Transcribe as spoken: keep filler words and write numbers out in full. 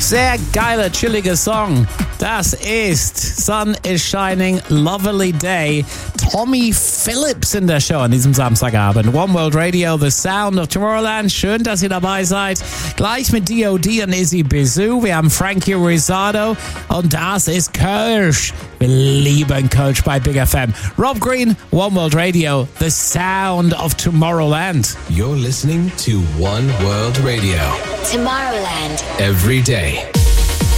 Sehr geiler, chilliger Song. Das ist Sun is Shining, Lovely Day. Tommy Phillips in der Show an diesem Samstagabend. One World Radio, The Sound of Tomorrowland. Schön, dass ihr dabei seid. Gleich mit D O D und Izzy Bizou. Wir haben Frankie Rizzardo und das ist Kölsch. Wir lieben Kölsch bei Big F M. Rob Green, One World Radio, The Sound of Tomorrowland. You're listening to One World Radio. Tomorrowland. Every day.